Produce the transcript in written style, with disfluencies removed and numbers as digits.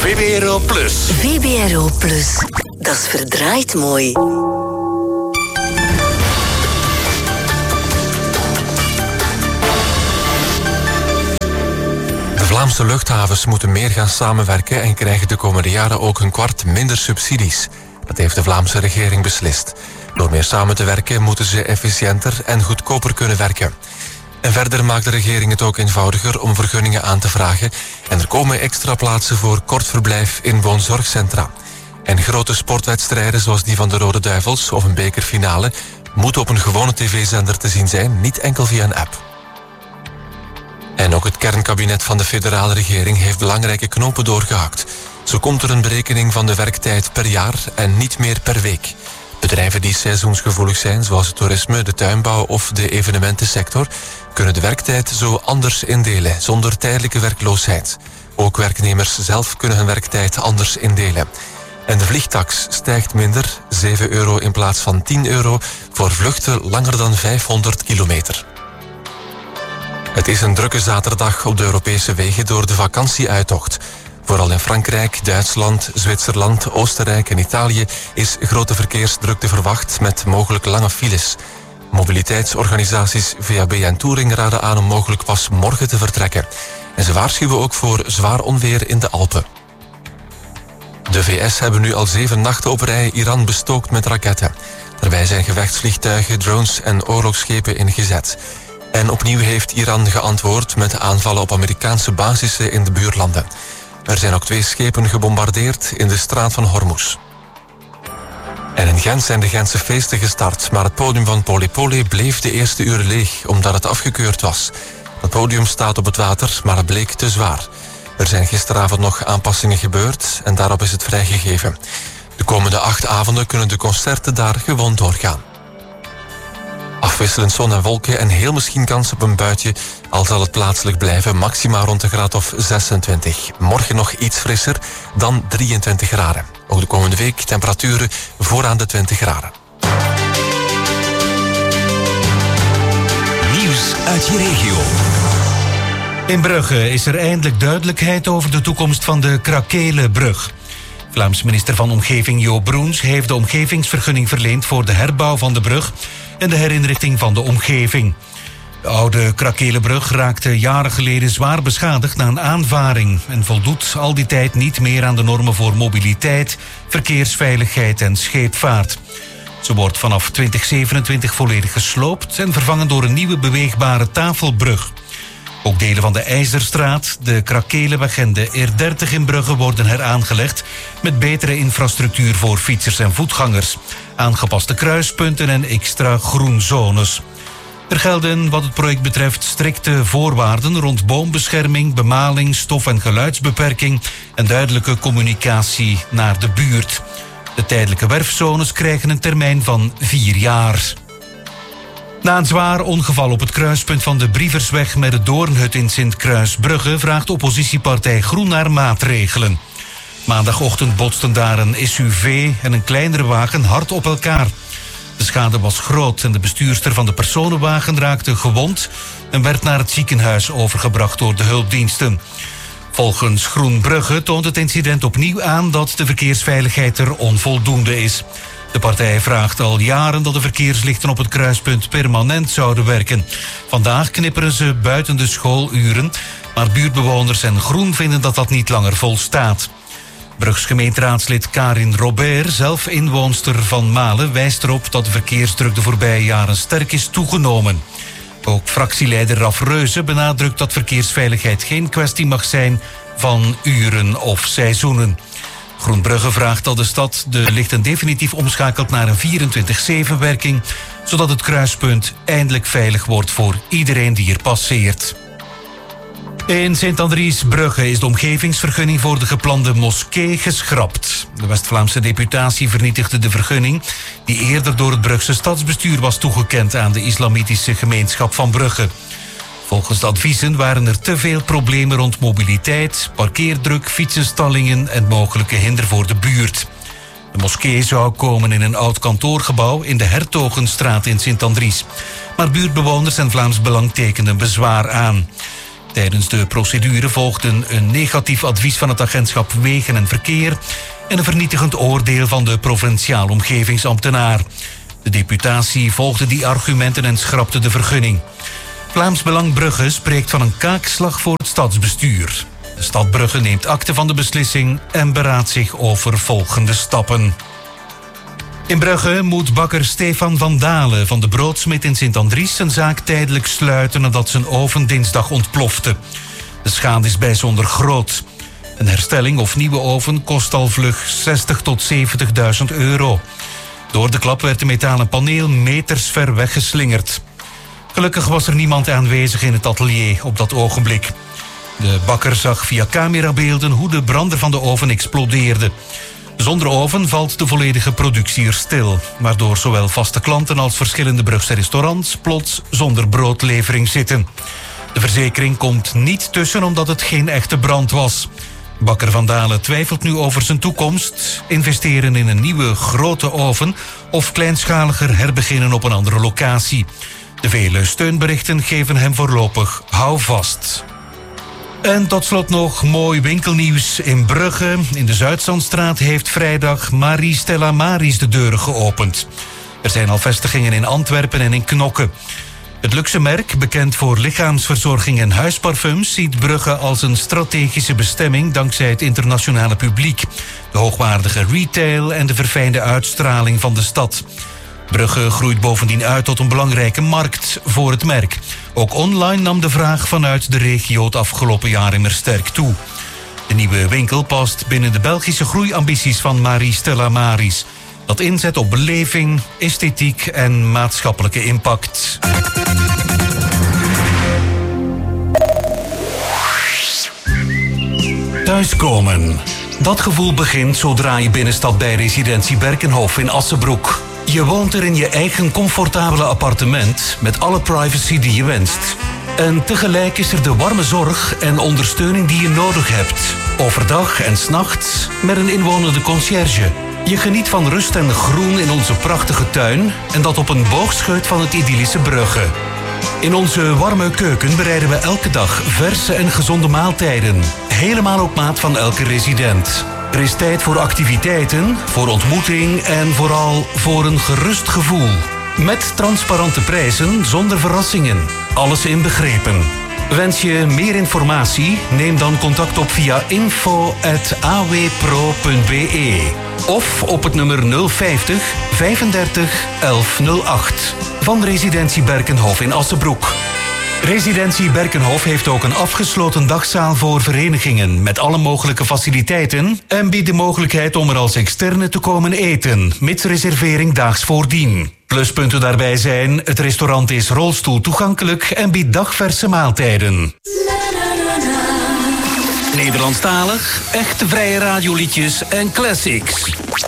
VBRO Plus. VBRO Plus. Dat is verdraaid mooi. De Vlaamse luchthavens moeten meer gaan samenwerken en krijgen de komende jaren ook een kwart minder subsidies. Dat heeft de Vlaamse regering beslist. Door meer samen te werken moeten ze efficiënter en goedkoper kunnen werken. En verder maakt de regering het ook eenvoudiger om vergunningen aan te vragen. En er komen extra plaatsen voor kort verblijf in woonzorgcentra. En grote sportwedstrijden zoals die van de Rode Duivels of een bekerfinale moeten op een gewone tv-zender te zien zijn, niet enkel via een app. En ook het kernkabinet van de federale regering heeft belangrijke knopen doorgehakt. Zo komt er een berekening van de werktijd per jaar en niet meer per week. Bedrijven die seizoensgevoelig zijn, zoals het toerisme, de tuinbouw of de evenementensector, kunnen de werktijd zo anders indelen, zonder tijdelijke werkloosheid. Ook werknemers zelf kunnen hun werktijd anders indelen. En de vliegtax stijgt minder, €7 in plaats van €10, voor vluchten langer dan 500 kilometer. Het is een drukke zaterdag op de Europese wegen door de vakantieuittocht. Vooral in Frankrijk, Duitsland, Zwitserland, Oostenrijk en Italië is grote verkeersdrukte verwacht met mogelijk lange files. Mobiliteitsorganisaties VAB en Touring raden aan om mogelijk pas morgen te vertrekken. En ze waarschuwen ook voor zwaar onweer in de Alpen. De VS hebben nu al 7 nachten op rij Iran bestookt met raketten. Daarbij zijn gevechtsvliegtuigen, drones en oorlogsschepen ingezet. En opnieuw heeft Iran geantwoord met aanvallen op Amerikaanse basissen in de buurlanden. Er zijn ook 2 schepen gebombardeerd in de straat van Hormuz. En in Gent zijn de Gentse feesten gestart, maar het podium van Polypoly bleef de eerste uren leeg, omdat het afgekeurd was. Het podium staat op het water, maar het bleek te zwaar. Er zijn gisteravond nog aanpassingen gebeurd en daarop is het vrijgegeven. De komende 8 avonden kunnen de concerten daar gewoon doorgaan. Afwisselend zon en wolken en heel misschien kans op een buitje, al zal het plaatselijk blijven, maximaal rond de graad of 26. Morgen nog iets frisser, dan 23 graden. Ook de komende week temperaturen vooraan de 20 graden. Nieuws uit je regio. In Brugge is er eindelijk duidelijkheid over de toekomst van de Krakelenbrug. Vlaams minister van Omgeving Jo Broens heeft de omgevingsvergunning verleend voor de herbouw van de brug en de herinrichting van de omgeving. De oude Krakelenbrug raakte jaren geleden zwaar beschadigd na een aanvaring en voldoet al die tijd niet meer aan de normen voor mobiliteit, verkeersveiligheid en scheepvaart. Ze wordt vanaf 2027 volledig gesloopt en vervangen door een nieuwe beweegbare tafelbrug. Ook delen van de IJzerstraat, de Krakelenweg en de R30 in Brugge worden heraangelegd met betere infrastructuur voor fietsers en voetgangers, aangepaste kruispunten en extra groenzones. Er gelden wat het project betreft strikte voorwaarden rond boombescherming, bemaling, stof- en geluidsbeperking en duidelijke communicatie naar de buurt. De tijdelijke werfzones krijgen een termijn van 4 jaar. Na een zwaar ongeval op het kruispunt van de Brieversweg met de Doornhut in Sint-Kruisbrugge vraagt oppositiepartij Groen naar maatregelen. Maandagochtend botsten daar een SUV en een kleinere wagen hard op elkaar. De schade was groot en de bestuurster van de personenwagen raakte gewond en werd naar het ziekenhuis overgebracht door de hulpdiensten. Volgens Groenbrugge toont het incident opnieuw aan dat de verkeersveiligheid er onvoldoende is. De partij vraagt al jaren dat de verkeerslichten op het kruispunt permanent zouden werken. Vandaag knipperen ze buiten de schooluren, maar buurtbewoners en Groen vinden dat dat niet langer volstaat. Brugs gemeenteraadslid Karin Robert, zelf inwoonster van Malen, wijst erop dat de verkeersdruk de voorbije jaren sterk is toegenomen. Ook fractieleider Raf Reuze benadrukt dat verkeersveiligheid geen kwestie mag zijn van uren of seizoenen. Groenbrugge vraagt dat de stad de lichten definitief omschakelt naar een 24/7-werking, zodat het kruispunt eindelijk veilig wordt voor iedereen die er passeert. In Sint-Andries-Brugge is de omgevingsvergunning voor de geplande moskee geschrapt. De West-Vlaamse deputatie vernietigde de vergunning die eerder door het Brugse stadsbestuur was toegekend aan de islamitische gemeenschap van Brugge. Volgens de adviezen waren er te veel problemen rond mobiliteit, parkeerdruk, fietsenstallingen en mogelijke hinder voor de buurt. De moskee zou komen in een oud kantoorgebouw in de Hertogenstraat in Sint-Andries. Maar buurtbewoners en Vlaams Belang tekenden bezwaar aan. Tijdens de procedure volgden een negatief advies van het agentschap Wegen en Verkeer en een vernietigend oordeel van de provinciaal omgevingsambtenaar. De deputatie volgde die argumenten en schrapte de vergunning. Vlaams Belang Brugge spreekt van een kaakslag voor het stadsbestuur. De stad Brugge neemt akte van de beslissing en beraadt zich over volgende stappen. In Brugge moet bakker Stefan van Dalen van de Broodsmit in Sint-Andries zijn zaak tijdelijk sluiten nadat zijn oven dinsdag ontplofte. De schade is bijzonder groot. Een herstelling of nieuwe oven kost al vlug 60.000 tot 70.000 euro. Door de klap werd de metalen paneel meters ver weggeslingerd. Gelukkig was er niemand aanwezig in het atelier op dat ogenblik. De bakker zag via camerabeelden hoe de brander van de oven explodeerde. Zonder oven valt de volledige productie er stil, waardoor zowel vaste klanten als verschillende Brugse restaurants plots zonder broodlevering zitten. De verzekering komt niet tussen omdat het geen echte brand was. Bakker Van Dalen twijfelt nu over zijn toekomst, investeren in een nieuwe grote oven of kleinschaliger herbeginnen op een andere locatie. De vele steunberichten geven hem voorlopig houvast. En tot slot nog mooi winkelnieuws in Brugge. In de Zuidzandstraat heeft vrijdag Marie Stella Maris de deuren geopend. Er zijn al vestigingen in Antwerpen en in Knokke. Het luxe merk, bekend voor lichaamsverzorging en huisparfums, ziet Brugge als een strategische bestemming dankzij het internationale publiek, de hoogwaardige retail en de verfijnde uitstraling van de stad. Brugge groeit bovendien uit tot een belangrijke markt voor het merk. Ook online nam de vraag vanuit de regio het afgelopen jaar immer sterk toe. De nieuwe winkel past binnen de Belgische groeiambities van Marie Stella Maris, dat inzet op beleving, esthetiek en maatschappelijke impact. Thuiskomen. Dat gevoel begint zodra je binnenstapt bij residentie Berkenhof in Assenbroek. Je woont er in je eigen comfortabele appartement met alle privacy die je wenst. En tegelijk is er de warme zorg en ondersteuning die je nodig hebt. Overdag en 's nachts met een inwonende conciërge. Je geniet van rust en groen in onze prachtige tuin en dat op een boogscheut van het idyllische Brugge. In onze warme keuken bereiden we elke dag verse en gezonde maaltijden. Helemaal op maat van elke resident. Er is tijd voor activiteiten, voor ontmoeting en vooral voor een gerust gevoel. Met transparante prijzen, zonder verrassingen. Alles inbegrepen. Wens je meer informatie? Neem dan contact op via info@awpro.be of op het nummer 050 35 1108 van Residentie Berkenhof in Assenbroek. Residentie Berkenhof heeft ook een afgesloten dagzaal voor verenigingen met alle mogelijke faciliteiten en biedt de mogelijkheid om er als externe te komen eten, mits reservering daags voordien. Pluspunten daarbij zijn: het restaurant is rolstoel toegankelijk en biedt dagverse maaltijden. Nederlandstalig, echte vrije radioliedjes en classics.